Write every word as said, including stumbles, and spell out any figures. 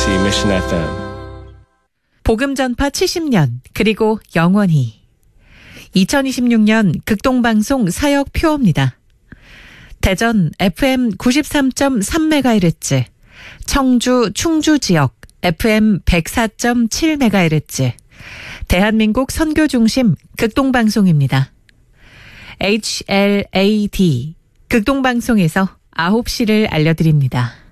케이비씨 Mission 에프엠. 복음 전파 칠십 년 그리고 영원히. 이천이십육 년 극동방송 사역 표어입니다. 대전 에프엠 구십삼 점 삼 메가헤르츠, 청주 충주 지역 에프엠 백사 점 칠 메가헤르츠, 대한민국 선교중심 극동방송입니다. 에이치엘에이디 극동방송에서 아홉 시를 알려드립니다.